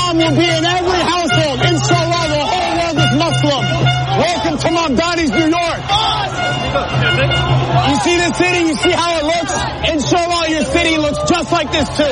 Islam will be in every household. Inshallah, the whole world is Muslim. Welcome to Mamdani's New York. You see this city? You see how it looks? Inshallah, your city looks just like this too.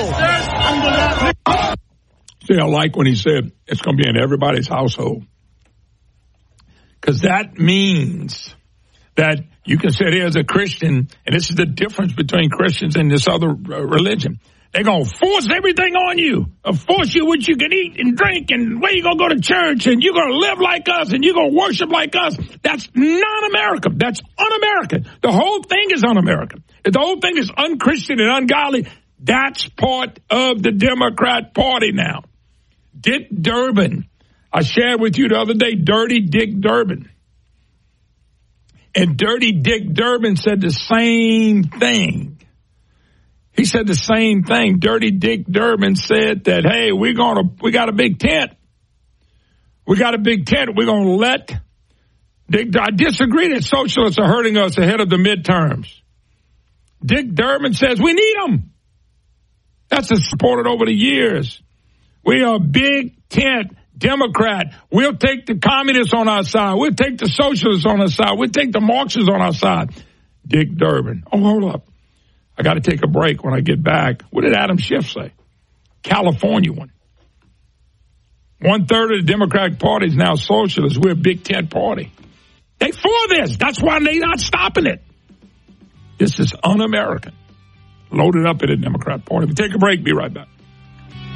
See, I like when he said it's going to be in everybody's household. Because that means that you can sit here as a Christian, and this is the difference between Christians and this other religion. They're going to force everything on you, force you what you can eat and drink, and where you're going to go to church, and you're going to live like us, and you're going to worship like us. That's non-American. That's un-American. The whole thing is un-American. The whole thing is unchristian and ungodly. That's part of the Democrat Party now. Dick Durbin. I shared with you the other day, Dirty Dick Durbin. And Dirty Dick Durbin said the same thing. He said the same thing. Dirty Dick Durbin said that, hey, we got a big tent. We got a big tent. We're going to let I disagree that socialists are hurting us ahead of the midterms. Dick Durbin says we need them. That's been supported over the years. We are a big tent Democrat. We'll take the communists on our side. We'll take the socialists on our side. We'll take the Marxists on our side. Dick Durbin. Oh, hold up. I got to take a break when I get back. What did Adam Schiff say? California one. 1/3 of the Democratic Party is now socialists. We're a big tent party. They for this. That's why they're not stopping it. This is un-American. Loaded up in the Democrat Party. We take a break. Be right back.